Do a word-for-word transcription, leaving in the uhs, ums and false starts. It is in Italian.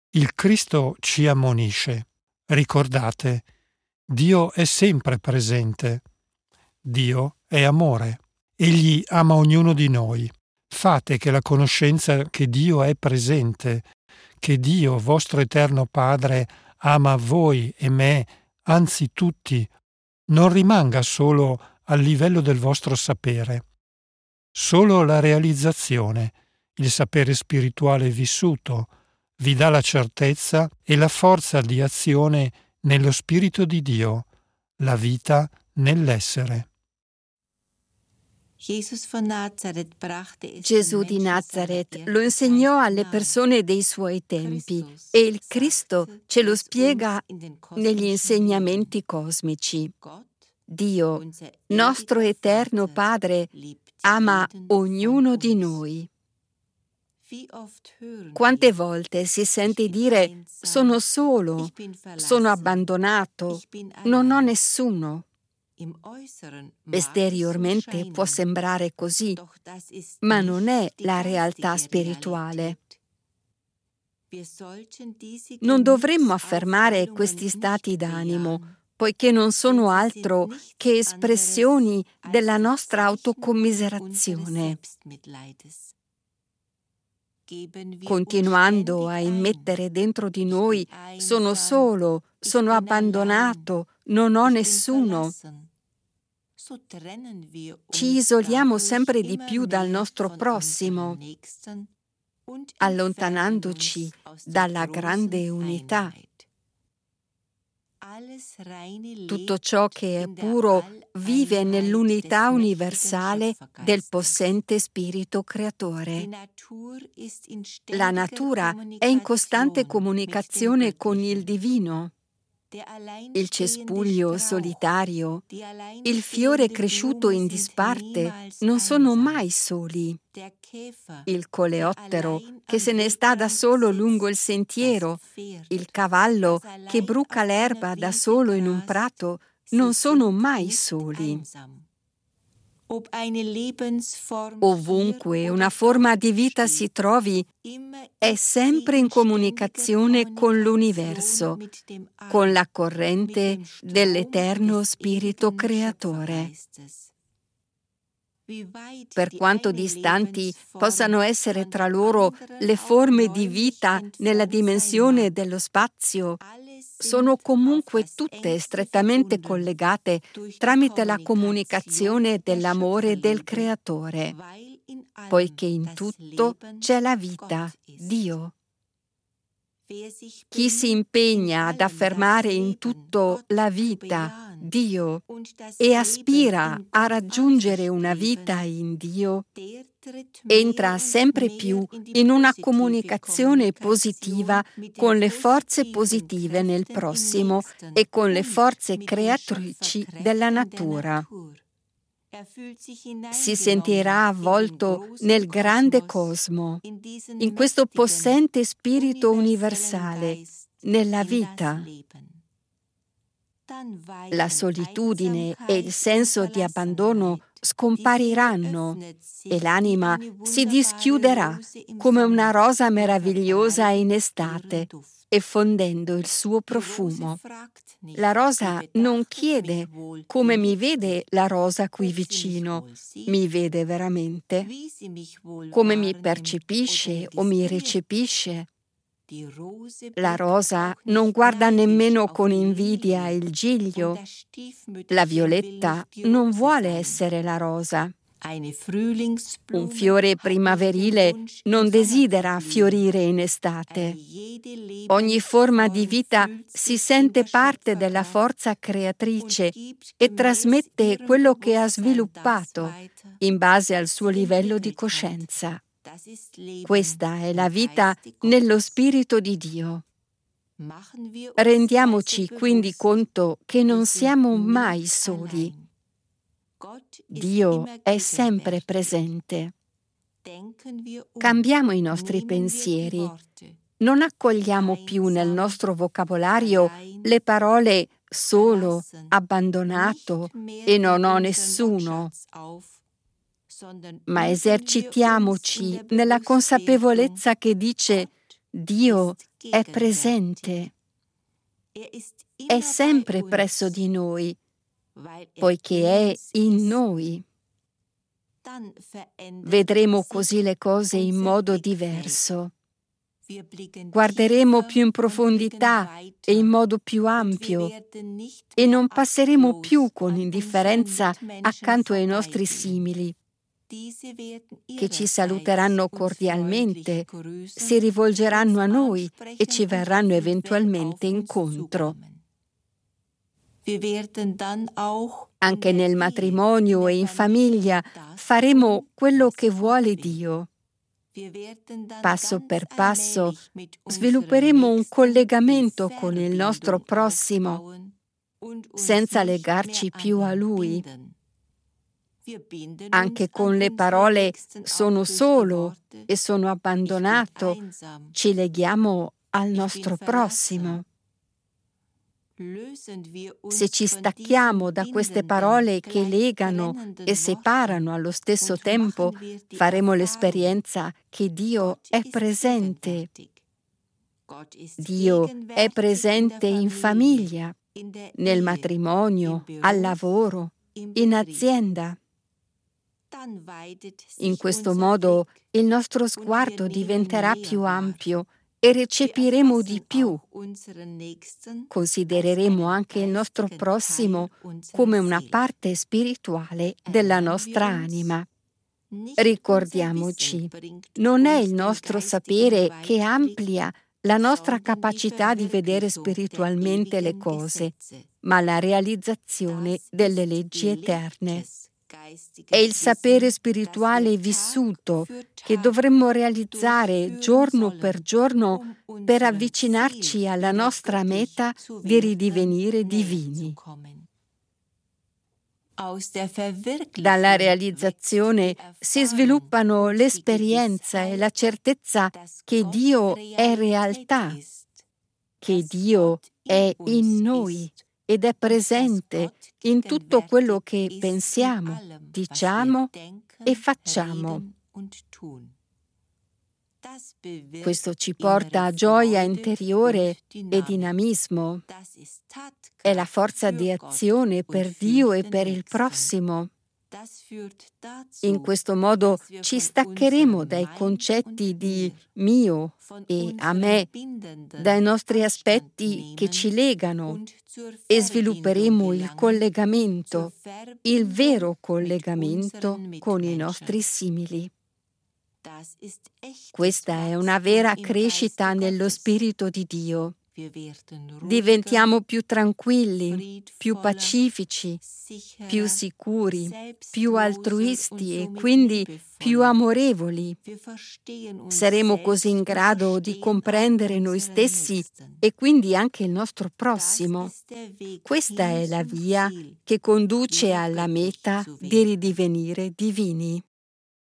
Il Cristo ci ammonisce. Ricordate, Dio è sempre presente. Dio è amore. Egli ama ognuno di noi. Fate che la conoscenza che Dio è presente, che Dio, vostro eterno Padre, ama voi e me, anzi tutti, non rimanga solo al livello del vostro sapere. Solo la realizzazione, il sapere spirituale vissuto, vi dà la certezza e la forza di azione nello Spirito di Dio, la vita nell'essere. Gesù di Nazareth lo insegnò alle persone dei suoi tempi e il Cristo ce lo spiega negli insegnamenti cosmici. Dio, nostro eterno Padre, ama ognuno di noi. Quante volte si sente dire sono solo, sono abbandonato, non ho nessuno. Esteriormente può sembrare così, ma non è la realtà spirituale. Non dovremmo affermare questi stati d'animo, poiché non sono altro che espressioni della nostra autocommiserazione. Continuando a immettere dentro di noi sono solo, sono abbandonato, non ho nessuno. Ci isoliamo sempre di più dal nostro prossimo, allontanandoci dalla grande unità. Tutto ciò che è puro vive nell'unità universale del possente Spirito Creatore. La natura è in costante comunicazione con il Divino. Il cespuglio solitario, il fiore cresciuto in disparte non sono mai soli. Il coleottero che se ne sta da solo lungo il sentiero, il cavallo che bruca l'erba da solo in un prato non sono mai soli. Ovunque una forma di vita si trovi, è sempre in comunicazione con l'universo, con la corrente dell'eterno Spirito Creatore. Per quanto distanti possano essere tra loro le forme di vita nella dimensione dello spazio, sono comunque tutte strettamente collegate tramite la comunicazione dell'amore del Creatore, poiché in tutto c'è la vita, Dio. Chi si impegna ad affermare in tutto la vita, Dio, e aspira a raggiungere una vita in Dio, entra sempre più in una comunicazione positiva con le forze positive nel prossimo e con le forze creatrici della natura. Si sentirà avvolto nel grande cosmo, in questo possente spirito universale, nella vita. La solitudine e il senso di abbandono scompariranno e l'anima si dischiuderà come una rosa meravigliosa in estate, effondendo il suo profumo. La rosa non chiede come mi vede la rosa qui vicino, mi vede veramente, come mi percepisce o mi recepisce. La rosa non guarda nemmeno con invidia il giglio. La violetta non vuole essere la rosa. Un fiore primaverile non desidera fiorire in estate. Ogni forma di vita si sente parte della forza creatrice e trasmette quello che ha sviluppato in base al suo livello di coscienza. Questa è la vita nello Spirito di Dio. Rendiamoci quindi conto che non siamo mai soli. Dio è sempre presente. Cambiamo i nostri pensieri. Non accogliamo più nel nostro vocabolario le parole solo, abbandonato e non ho nessuno. Ma esercitiamoci nella consapevolezza che dice Dio è presente, è sempre presso di noi, poiché è in noi. Vedremo così le cose in modo diverso. Guarderemo più in profondità e in modo più ampio e non passeremo più con indifferenza accanto ai nostri simili, che ci saluteranno cordialmente, si rivolgeranno a noi e ci verranno eventualmente incontro. Anche nel matrimonio e in famiglia faremo quello che vuole Dio. Passo per passo svilupperemo un collegamento con il nostro prossimo, senza legarci più a Lui. Anche con le parole "sono solo" e "sono abbandonato" ci leghiamo al nostro prossimo. Se ci stacchiamo da queste parole che legano e separano allo stesso tempo, faremo l'esperienza che Dio è presente. Dio è presente in famiglia, nel matrimonio, al lavoro, in azienda. In questo modo il nostro sguardo diventerà più ampio e recepiremo di più. Considereremo anche il nostro prossimo come una parte spirituale della nostra anima. Ricordiamoci, non è il nostro sapere che amplia la nostra capacità di vedere spiritualmente le cose, ma la realizzazione delle leggi eterne. È il sapere spirituale vissuto che dovremmo realizzare giorno per giorno per avvicinarci alla nostra meta di ridivenire divini. Dalla realizzazione si sviluppano l'esperienza e la certezza che Dio è realtà, che Dio è in noi ed è presente in tutto quello che pensiamo, diciamo e facciamo. Questo ci porta a gioia interiore e dinamismo. È la forza di azione per Dio e per il prossimo. In questo modo ci staccheremo dai concetti di mio e a me, dai nostri aspetti che ci legano e svilupperemo il collegamento, il vero collegamento con i nostri simili. Questa è una vera crescita nello Spirito di Dio. Diventiamo più tranquilli, più pacifici, più sicuri, più altruisti e quindi più amorevoli. Saremo così in grado di comprendere noi stessi e quindi anche il nostro prossimo. Questa è la via che conduce alla meta di ridivenire divini.